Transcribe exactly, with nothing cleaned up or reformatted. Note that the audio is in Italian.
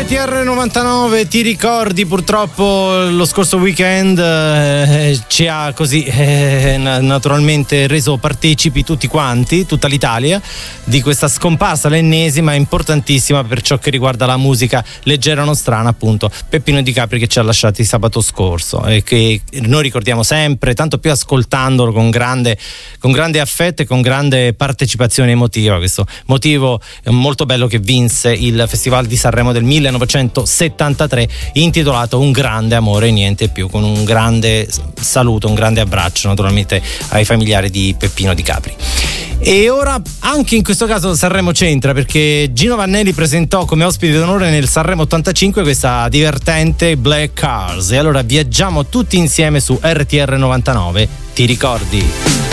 T R novantanove, ti ricordi? Purtroppo lo scorso weekend eh, ci ha così eh, naturalmente reso partecipi tutti quanti, tutta l'Italia, di questa scomparsa, l'ennesima, importantissima per ciò che riguarda la musica leggera o nostrana, appunto, Peppino Di Capri, che ci ha lasciati sabato scorso e che noi ricordiamo sempre, tanto più ascoltandolo con grande, con grande affetto e con grande partecipazione emotiva. Questo motivo molto bello che vinse il Festival di Sanremo del millenovecentosettantatré, intitolato Un grande amore e niente più, con un grande saluto, un grande abbraccio naturalmente ai familiari di Peppino Di Capri. E ora anche in questo caso Sanremo c'entra, perché Gino Vannelli presentò come ospite d'onore nel Sanremo ottantacinque questa divertente Black Cars, e allora viaggiamo tutti insieme su R T R novantanove, ti ricordi?